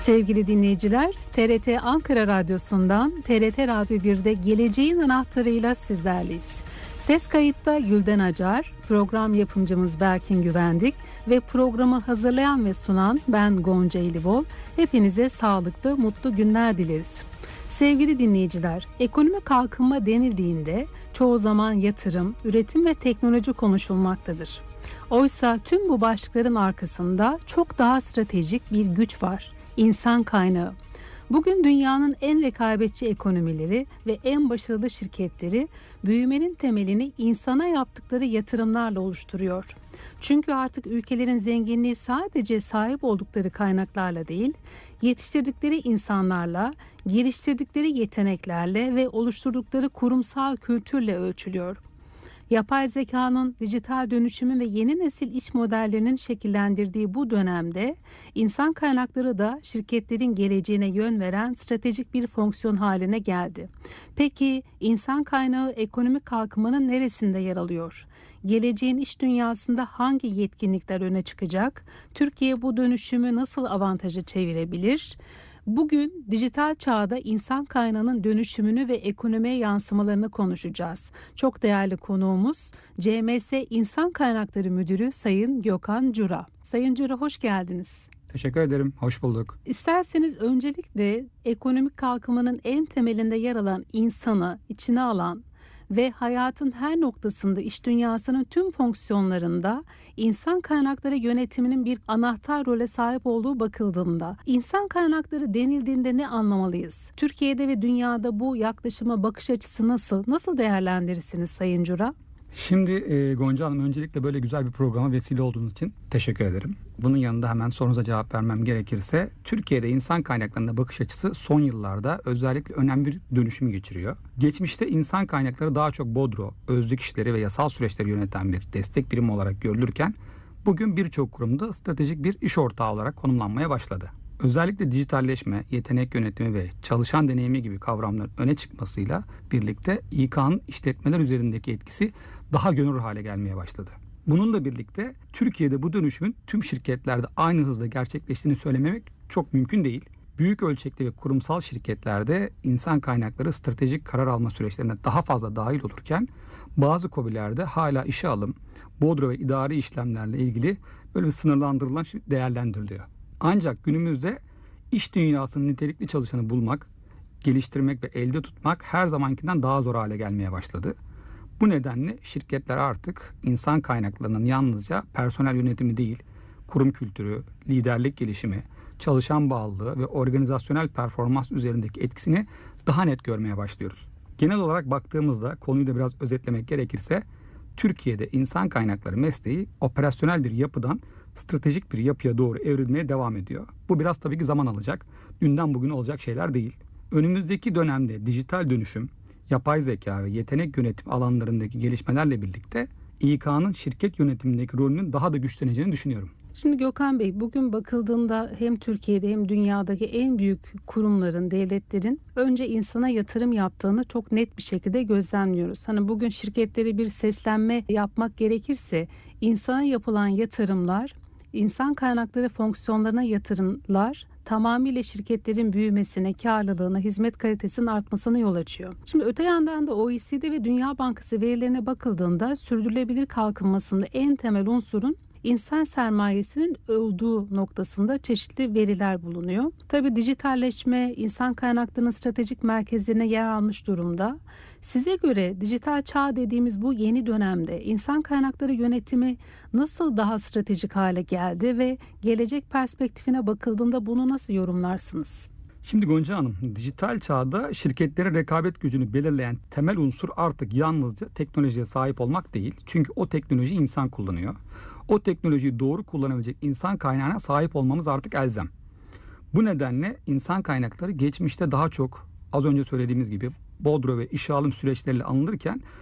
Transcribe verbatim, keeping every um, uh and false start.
Sevgili dinleyiciler, T R T Ankara Radyosu'ndan T R T Radyo bir'de Geleceğin Anahtarı'yla sizlerleyiz. Ses kayıtta Gülden Acar, program yapımcımız Berkin Güvendik ve programı hazırlayan ve sunan ben Gonca İlibol. Hepinize sağlıklı, mutlu günler dileriz. Sevgili dinleyiciler, ekonomi kalkınma denildiğinde çoğu zaman yatırım, üretim ve teknoloji konuşulmaktadır. Oysa tüm bu başlıkların arkasında çok daha stratejik bir güç var: İnsan kaynağı. Bugün dünyanın en rekabetçi ekonomileri ve en başarılı şirketleri büyümenin temelini insana yaptıkları yatırımlarla oluşturuyor. Çünkü artık ülkelerin zenginliği sadece sahip oldukları kaynaklarla değil, yetiştirdikleri insanlarla, geliştirdikleri yeteneklerle ve oluşturdukları kurumsal kültürle ölçülüyor. Yapay zekanın dijital dönüşümü ve yeni nesil iş modellerinin şekillendirdiği bu dönemde insan kaynakları da şirketlerin geleceğine yön veren stratejik bir fonksiyon haline geldi. Peki insan kaynağı ekonomik kalkınmanın neresinde yer alıyor? Geleceğin iş dünyasında hangi yetkinlikler öne çıkacak? Türkiye bu dönüşümü nasıl avantaja çevirebilir? Bugün dijital çağda insan kaynağının dönüşümünü ve ekonomiye yansımalarını konuşacağız. Çok değerli konuğumuz C M S İnsan Kaynakları Müdürü Sayın Gökhan Cura. Sayın Cura, hoş geldiniz. Teşekkür ederim, hoş bulduk. İsterseniz öncelikle ekonomik kalkınmanın en temelinde yer alan insanı içine alan ve hayatın her noktasında, iş dünyasının tüm fonksiyonlarında insan kaynakları yönetiminin bir anahtar role sahip olduğu bakıldığında, insan kaynakları denildiğinde ne anlamalıyız? Türkiye'de ve dünyada bu yaklaşıma bakış açısı nasıl? Nasıl değerlendirirsiniz Sayın Cura? Şimdi e, Gonca Hanım, öncelikle böyle güzel bir programa vesile olduğunuz için teşekkür ederim. Bunun yanında hemen sorunuza cevap vermem gerekirse, Türkiye'de insan kaynaklarına bakış açısı son yıllarda özellikle önemli bir dönüşüm geçiriyor. Geçmişte insan kaynakları daha çok bodro, özlük işleri ve yasal süreçleri yöneten bir destek birimi olarak görülürken, bugün birçok kurumda stratejik bir iş ortağı olarak konumlanmaya başladı. Özellikle dijitalleşme, yetenek yönetimi ve çalışan deneyimi gibi kavramların öne çıkmasıyla birlikte İK'nın işletmeler üzerindeki etkisi daha görünür hale gelmeye başladı. Bununla birlikte Türkiye'de bu dönüşümün tüm şirketlerde aynı hızla gerçekleştiğini söylememek çok mümkün değil. Büyük ölçekli ve kurumsal şirketlerde insan kaynakları stratejik karar alma süreçlerine daha fazla dahil olurken, bazı KOBİ'lerde hala işe alım, bodro ve idari işlemlerle ilgili böyle bir sınırlandırılan değerlendiriliyor. Ancak günümüzde iş dünyasının nitelikli çalışanı bulmak, geliştirmek ve elde tutmak her zamankinden daha zor hale gelmeye başladı. Bu nedenle şirketler artık insan kaynaklarının yalnızca personel yönetimi değil, kurum kültürü, liderlik gelişimi, çalışan bağlılığı ve organizasyonel performans üzerindeki etkisini daha net görmeye başlıyoruz. Genel olarak baktığımızda, konuyu da biraz özetlemek gerekirse, Türkiye'de insan kaynakları mesleği operasyonel bir yapıdan stratejik bir yapıya doğru evrilmeye devam ediyor. Bu biraz tabii ki zaman alacak. Dünden bugüne olacak şeyler değil. Önümüzdeki dönemde dijital dönüşüm, yapay zeka ve yetenek yönetim alanlarındaki gelişmelerle birlikte İK'nın şirket yönetimindeki rolünün daha da güçleneceğini düşünüyorum. Şimdi Gökhan Bey, bugün bakıldığında hem Türkiye'de hem dünyadaki en büyük kurumların, devletlerin önce insana yatırım yaptığını çok net bir şekilde gözlemliyoruz. Hani bugün şirketlere bir seslenme yapmak gerekirse, insana yapılan yatırımlar, insan kaynakları fonksiyonlarına yatırımlar tamamıyla şirketlerin büyümesine, karlılığına, hizmet kalitesinin artmasına yol açıyor. Şimdi öte yandan da O E C D ve Dünya Bankası verilerine bakıldığında sürdürülebilir kalkınmasında en temel unsurun İnsan sermayesinin olduğu noktasında çeşitli veriler bulunuyor. Tabii dijitalleşme insan kaynaklarının stratejik merkezlerine yer almış durumda. Size göre dijital çağ dediğimiz bu yeni dönemde insan kaynakları yönetimi nasıl daha stratejik hale geldi ve gelecek perspektifine bakıldığında bunu nasıl yorumlarsınız? Şimdi Gonca Hanım, dijital çağda şirketlerin rekabet gücünü belirleyen temel unsur artık yalnızca teknolojiye sahip olmak değil. Çünkü o teknoloji insan kullanıyor. O teknolojiyi doğru kullanabilecek insan kaynağına sahip olmamız artık elzem. Bu nedenle insan kaynakları geçmişte daha çok, az önce söylediğimiz gibi bodro ve işe alım süreçleriyle anılırken,